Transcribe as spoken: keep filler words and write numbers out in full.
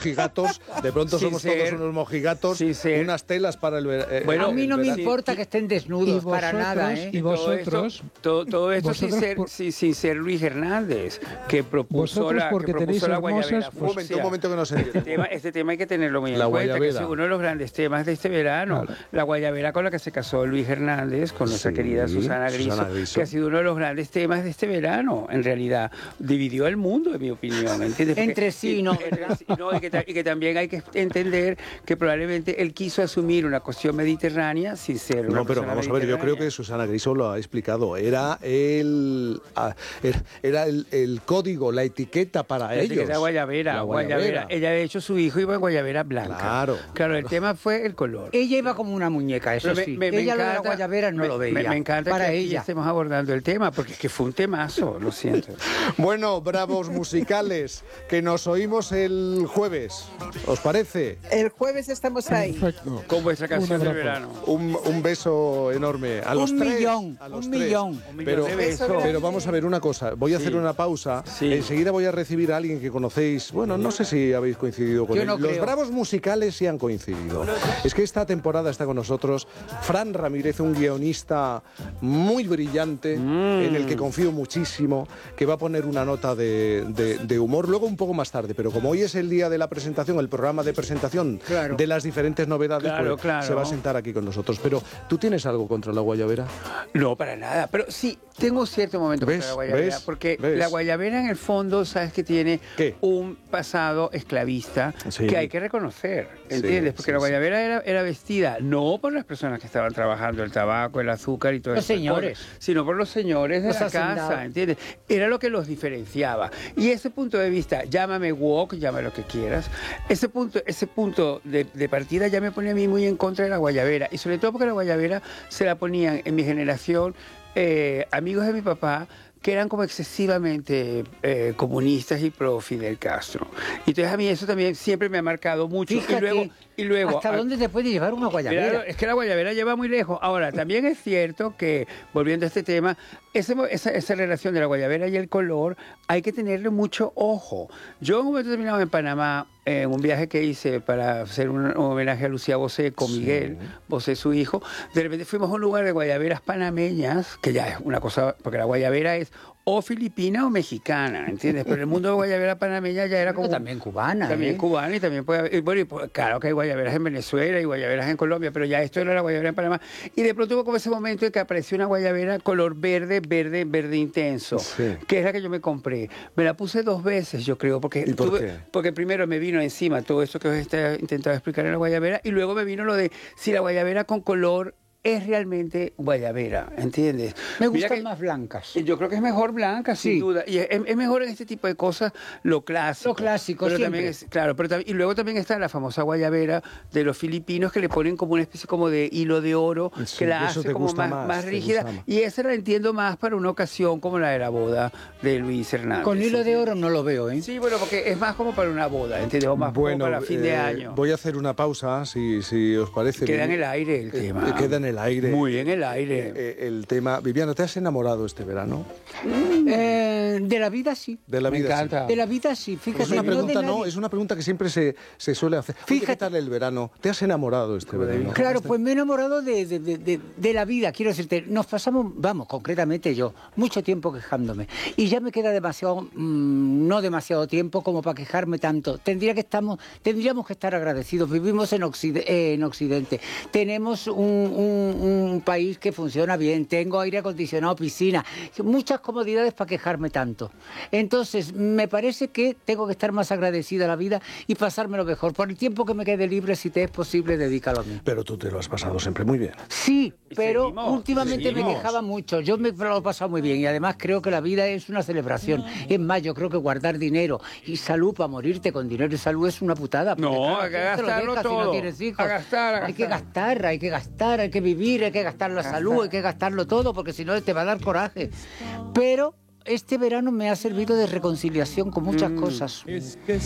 mojigatos, de pronto Sin somos ser, todos unos mojigatos, unas telas para el verano. Bueno, a mí no me verano. importa que estén desnudos, para nada, ¿eh? Y vosotros, todo, todo esto sin vosotros ser, por- sin, sin ser Luis Hernández, que propuso Vosotros la, porque que propuso tenéis la guayabera. hermosas- Un momento, un momento que no se Este tema, este tema hay que tenerlo muy en La cuenta, que guayabera. es uno de los grandes temas de este verano. Claro. La guayabera con la que se casó Luis Hernández, con nuestra Sí, querida Susana Griso, Susana Griso. que ha sido uno de los grandes temas de este verano, en realidad. Dividió el mundo, en mi opinión, ¿entiendes? Porque- Entre sí, ¿no? entre sí, no, y, que, ta- y que también hay que entender que probablemente él quiso asumir una cuestión mediterránea sin ser una No, pero persona vamos a ver, yo creo mediterránea. que Susana Griso lo ha explicado. Era el ah, era, era el, el código, la etiqueta para La ellos. etiqueta guayabera, La guayabera. Ella, de hecho, su hijo iba en guayabera blanca. Claro. Claro, el tema fue el color. Ella iba como una muñeca, eso Pero me- sí. me- me ella lo de la encanta- guayabera no me- lo me- veía. Me, encanta para que aquí ella. estemos abordando el tema, porque es que fue un temazo, lo siento. Bueno, bravos musicales, que nos oímos el jueves. ¿Os parece? El jueves estamos ahí. Perfecto. Con vuestra canción del abrazo. verano. Un, un beso enorme a los Un tres. millón, a los un tres. millón. Un millón Pero, de besos. pero vamos a ver una cosa. Voy a hacer una pausa. Sí. Enseguida voy a recibir a alguien que conocéis. Bueno, no sé si habéis coincidido con Yo él. no Los creo. bravos musicales sí han coincidido. Es que esta temporada está con nosotros Fran Ramírez, un guionista muy brillante, en el que confío muchísimo, que va a poner una nota de, de- de humor luego un poco más tarde. Pero como hoy es el día de la presentación, el programa de presentación Claro. de las diferentes novedades, Claro, pues, claro. se va a sentar aquí con nosotros. Pero, ¿tú tienes algo contra la guayabera? No, para nada. Pero sí, tengo cierto momento ¿Ves? contra la guayabera. ¿Ves? Porque ¿Ves? la guayabera, en el fondo, sabes que tiene ¿Qué? un pasado esclavista Sí. que hay que reconocer. ¿Entiendes? Sí, Porque sí, la sí. guayabera era, era vestida no por las personas que estaban trabajando el tabaco, el azúcar y todo Los eso, señores. sino por los señores de Los la hacendados. casa. ¿Entiendes? Era lo que los diferenciaba. Y ese punto de vista, llámame woke, llámame lo que quieras, ese punto, ese punto de, de partida ya me pone a mí muy en contra de la guayabera. Y sobre todo porque la guayabera se la ponían en mi generación eh, amigos de mi papá que eran como excesivamente eh, comunistas y pro Fidel Castro. Y entonces a mí eso también siempre me ha marcado mucho. Fíjate, y luego, y luego ¿hasta a- dónde te puede llevar una guayabera? Claro, es que la guayabera lleva muy lejos. Ahora, también es cierto que, volviendo a este tema, ese mo- esa, esa relación de la guayabera y el color hay que tenerle mucho ojo. Yo en un momento determinado en Panamá, en un viaje que hice para hacer un, un homenaje a Lucía Bosé con Miguel Bosé, su hijo, de repente fuimos a un lugar de guayaberas panameñas, que ya es una cosa, porque la guayabera es o filipina o mexicana, ¿entiendes? Pero el mundo de guayabera panameña ya era como... Pero también cubana, También ¿eh? cubana y también puede haber... y bueno, y pues, claro que hay guayaberas en Venezuela y guayaberas en Colombia, pero ya esto era la guayabera en Panamá. Y de pronto hubo como ese momento en que apareció una guayabera color verde, verde, verde intenso, Sí. que es la que yo me compré. Me la puse dos veces, yo creo, porque, ¿Y por tuve- qué? porque primero me vino encima todo esto que os he intentado explicar en la guayabera y luego me vino lo de si la guayabera con color es realmente guayabera, ¿entiendes? Me Mira gustan que- más blancas. y yo creo que es mejor blanca, sin Sí. duda. Y es, es mejor en este tipo de cosas lo clásico. Lo clásico, pero siempre. también es, claro, pero también, y luego también está la famosa guayabera de los filipinos que le ponen como una especie como de hilo de oro Sí, que la eso hace te como gusta más, más, más te rígida. gusta más. Y esa la entiendo más para una ocasión como la de la boda de Luis Hernández. Con hilo de oro no lo veo, ¿eh? Sí, bueno, porque es más como para una boda, ¿entiendes? O más Bueno, como para fin de eh, año. voy a hacer una pausa, si, si os parece. Queda en bien. el aire el Eh, tema. Queda en el aire. Muy en el aire. Eh, el tema. Viviana, ¿te has enamorado este verano? Eh, de la vida sí. De la Me vida. sí. encanta. De la vida sí, fíjate. Es una no de pregunta, no, nadie. es una pregunta que siempre se, se suele hacer. Oye, ¿qué Fíjate. tal el verano? ¿Te has enamorado este verano? Claro, pues me he enamorado de, de- de- de- de la vida, quiero decirte, nos pasamos, vamos, concretamente yo, mucho tiempo quejándome. Y ya me queda demasiado, mm, no demasiado tiempo como para quejarme tanto. Tendría que estamos, tendríamos que estar agradecidos. Vivimos en, Occide- eh, en Occidente. Tenemos un, un- un país que funciona bien, tengo aire acondicionado, piscina, muchas comodidades para quejarme tanto. Entonces, me parece que tengo que estar más agradecida a la vida y pasármelo mejor. Por el tiempo que me quede libre, si te es posible, dedícalo a mí. Pero tú te lo has pasado siempre muy bien. Sí, Y pero seguimos, últimamente me seguimos. quejaba mucho. Yo me lo he pasado muy bien y además creo que la vida es una celebración. Es más, yo creo que guardar dinero y salud para morirte con dinero y salud es una putada. porque, No, claro, hay que ¿quién te lo gastarlo deja si todo. no tienes hijos? A gastar, a Hay que gastar. gastar, hay que gastar, hay que vivir, hay que gastar la salud, hay que gastarlo todo porque si no te va a dar coraje. Pero este verano me ha servido de reconciliación con muchas cosas. Es que